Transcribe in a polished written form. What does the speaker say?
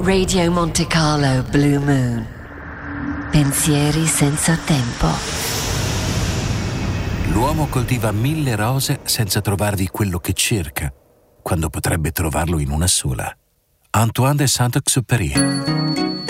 Radio Monte Carlo Blue Moon. Pensieri senza tempo. L'uomo coltiva 1000 rose senza trovarvi quello che cerca, quando potrebbe trovarlo in una sola. Antoine de Saint-Exupéry.